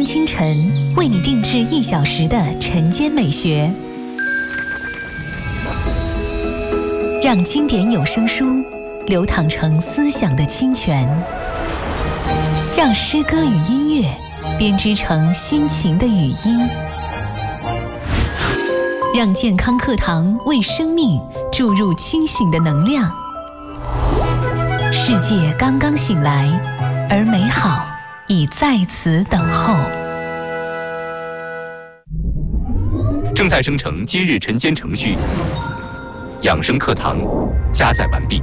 听清晨，为你定制1小时的晨间美学，让经典有声书流淌成思想的清泉，让诗歌与音乐编织成心情的语音，让健康课堂为生命注入清醒的能量。世界刚刚醒来，而美好已在此等候。 正在生成今日晨间程序，养生课堂加载完毕。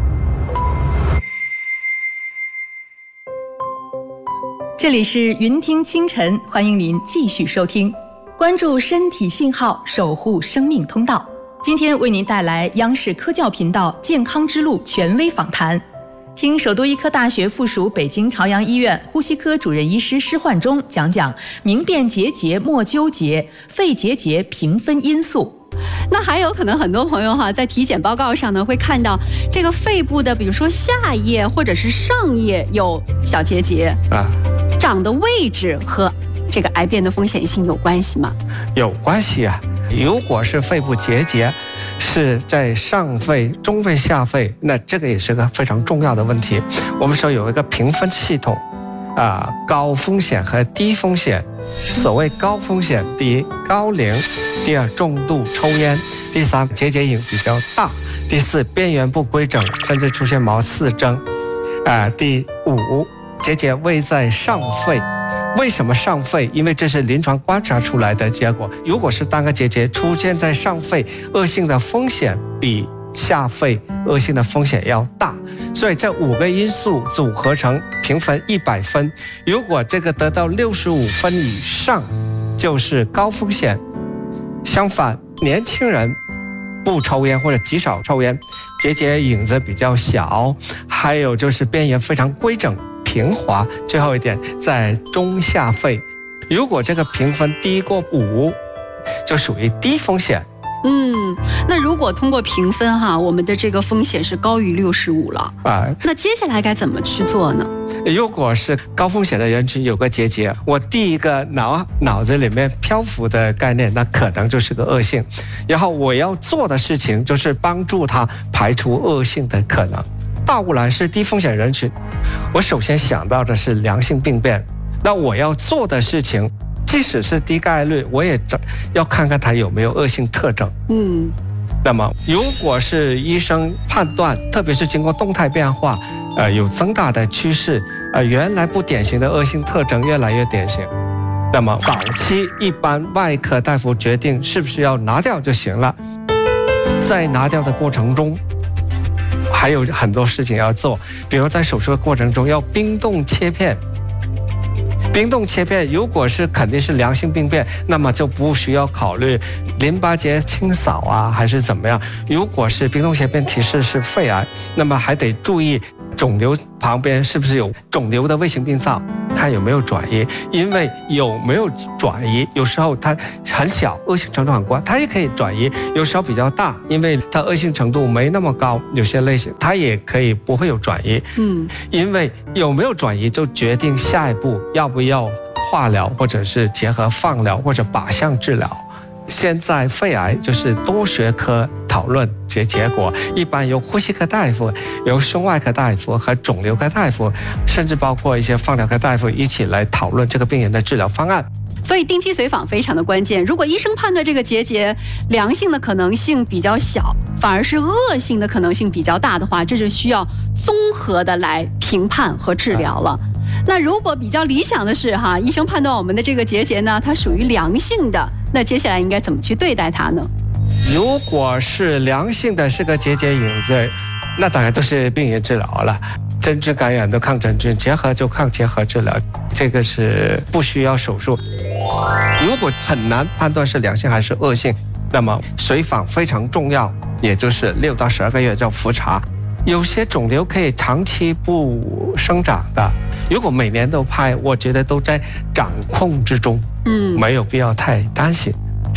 这里是云听清晨，欢迎您继续收听，关注身体信号，守护生命通道。今天为您带来央视科教频道健康之路权威访谈，听首都医科大学附属北京朝阳医院呼吸科主任医师施焕忠讲讲明辨结节莫纠结，肺结节评分因素。 那还有可能很多朋友在体检报告上呢会看到这个肺部的，比如说下叶或者是上叶有小结节长的位置和这个癌变的风险性有关系吗？ 有关系啊。如果是肺部结节是在上肺、中肺、下肺，那这个也是个非常重要的问题。我们说有一个评分系统高风险和低风险。所谓高风险，第一高龄，第二重度抽烟，第三结节影比较大，第四边缘不规整甚至出现毛刺征，第五结节位在上肺。为什么上肺？因为这是临床观察出来的结果。如果是单个结节出现在上肺，恶性的风险比下肺恶性的风险要大。所以这5个因素组合成评分100分，如果这个得到65分以上，就是高风险。相反，年轻人不抽烟或者极少抽烟，结节影子比较小，还有就是边缘非常规整平滑。最后一点，在中下肺，如果这个评分低过5，就属于低风险。 那如果通过评分我们的这个风险是高于65了那接下来该怎么去做呢？ 如果是高风险的人群有个结节，我第一个脑子里面漂浮的概念，那可能就是个恶性，然后我要做的事情就是帮助他排除恶性的可能。倒过来是低风险人群，我首先想到的是良性病变，那我要做的事情即使是低概率，我也要看看它有没有恶性特征。那么如果是医生判断，特别是经过动态变化，有增大的趋势，原来不典型的恶性特征越来越典型，那么早期一般外科大夫决定是不是要拿掉就行了。在拿掉的过程中还有很多事情要做，比如在手术的过程中要冰冻切片。冰冻切片如果是肯定是良性病变，那么就不需要考虑淋巴结清扫还是怎么样。如果是冰冻切片提示是肺癌，那么还得注意肿瘤旁边是不是有肿瘤的卫星病灶，看有没有转移。因为有没有转移，有时候它很小，恶性程度很高，它也可以转移；有时候比较大，因为它恶性程度没那么高，有些类型它也可以不会有转移。因为有没有转移就决定下一步要不要化疗，或者是结合放疗或者靶向治疗。现在肺癌就是多学科讨论结果，一般由呼吸科大夫、由胸外科大夫和肿瘤科大夫，甚至包括一些放疗科大夫一起来讨论这个病人的治疗方案。 所以定期随访非常的关键。如果医生判断这个结节良性的可能性比较小，反而是恶性的可能性比较大的话，这就需要综合的来评判和治疗了。那如果比较理想的是医生判断我们的这个结节呢，它属于良性的，那接下来应该怎么去对待它呢？ 如果是良性的，是个结节影子，那当然都是病原治疗了。针织感染的抗真菌，结合就抗结合治疗，这个是不需要手术。如果很难判断是良性还是恶性，那么随访非常重要，也就是6到12个月叫复查。有些肿瘤可以长期不生长的，如果每年都拍，我觉得都在掌控之中，没有必要太担心。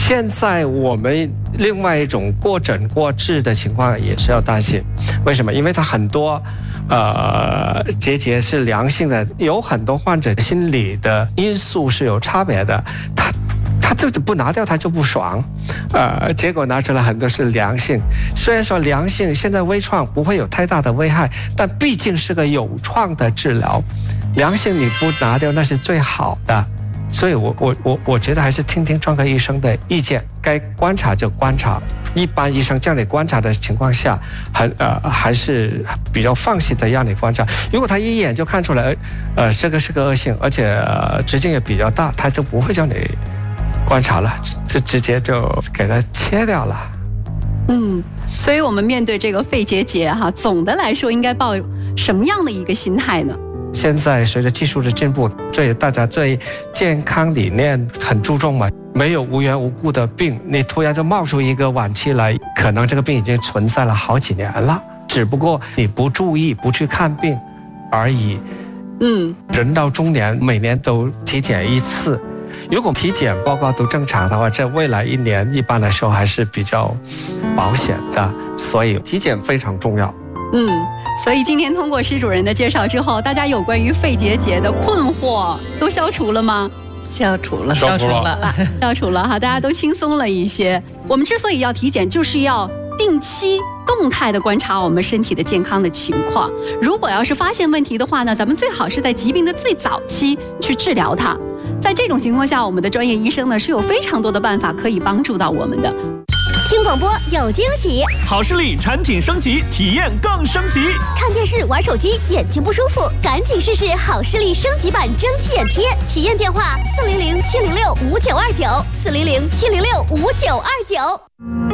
现在我们另外一种过诊过治的情况也是要担心，为什么？因为它很多结节是良性的，有很多患者心理的因素是有差别的，他就是不拿掉他就不爽，结果拿出来很多是良性。虽然说良性现在微创不会有太大的危害，但毕竟是个有创的治疗，良性你不拿掉那是最好的。所以我觉得还是听听专科医生的意见，该观察就观察。一般医生叫你观察的情况下，还是比较放心的让你观察。如果他一眼就看出来，这个是个恶性，而且直径也比较大，他就不会叫你观察了，就直接就给它切掉了。 所以我们面对这个肺结节总的来说应该抱什么样的一个心态呢？ 现在随着技术的进步，大家对健康理念很注重嘛，没有无缘无故的病，你突然就冒出一个晚期来，可能这个病已经存在了好几年了，只不过你不注意不去看病而已。人到中年每年都体检一次，如果体检报告都正常的话，这未来1年一般来说还是比较保险的，所以体检非常重要。 所以今天通过施主任的介绍之后，大家有关于肺结节的困惑都消除了吗？ 消除了消除了哈，大家都轻松了一些。我们之所以要体检，就是要定期动态的观察我们身体的健康的情况。如果要是发现问题的话呢，咱们最好是在疾病的最早期去治疗它。在这种情况下，我们的专业医生呢是有非常多的办法可以帮助到我们的。 听广播有惊喜， 好视力产品升级，体验更升级。 看电视玩手机眼睛不舒服，赶紧试试好视力升级版蒸汽眼贴。体验电话：400-706-5929，400-706-5929。